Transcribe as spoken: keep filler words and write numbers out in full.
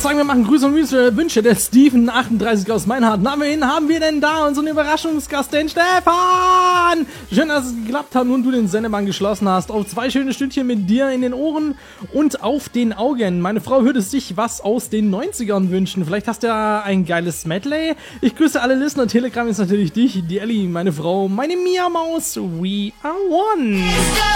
sagen, wir machen Grüße und Wünsche. Der Steven achtunddreißig aus Meinhardt. Na, wen haben wir denn da? Unseren Überraschungsgast, den Stefan! Schön, dass es geklappt hat und du den Sendemann geschlossen hast. Auf zwei schöne Stündchen mit dir in den Ohren und auf den Augen. Meine Frau würde sich was aus den neunzigern wünschen. Vielleicht hast du ja ein geiles Medley. Ich grüße alle Listener. Telegram ist natürlich dich, die Ellie, meine Frau, meine Mia Maus. We are one.